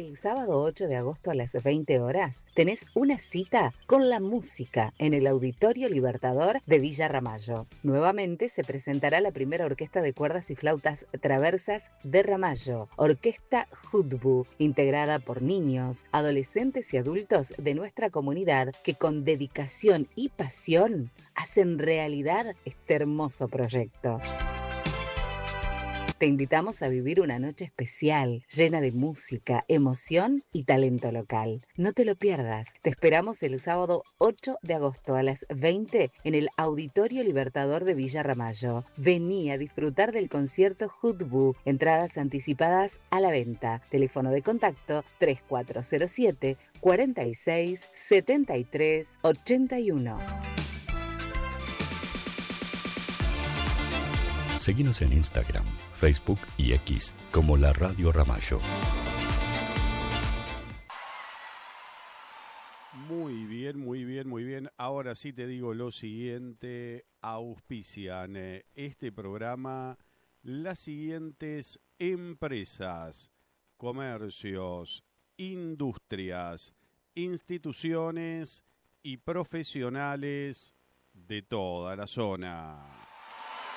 El sábado 8 de agosto a las 20 horas tenés una cita con la música en el Auditorio Libertador de Villa Ramallo. Nuevamente se presentará la primera orquesta de cuerdas y flautas traversas de Ramallo, Orquesta Hudbu, integrada por niños, adolescentes y adultos de nuestra comunidad que con dedicación y pasión hacen realidad este hermoso proyecto. Te invitamos a vivir una noche especial, llena de música, emoción y talento local. No te lo pierdas. Te esperamos el sábado 8 de agosto a las 20 en el Auditorio Libertador de Villa Ramallo. Vení a disfrutar del concierto Hudbu. Entradas anticipadas a la venta. Teléfono de contacto 3407 46 73 81. Seguinos en Instagram, Facebook y X como La Radio Ramallo. Muy bien, muy bien, muy bien. Ahora sí te digo lo siguiente. Auspician este programa las siguientes empresas, comercios, industrias, instituciones y profesionales de toda la zona.